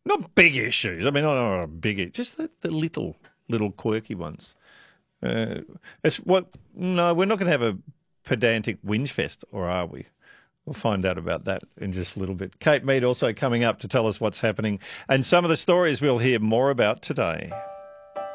Not big issues. I mean, not a big issue, just the little quirky ones. It's what? No, we're not going to have a pedantic whinge fest, or are we? We'll find out about that in just a little bit. Kate Mead also coming up to tell us what's happening and some of the stories we'll hear more about today.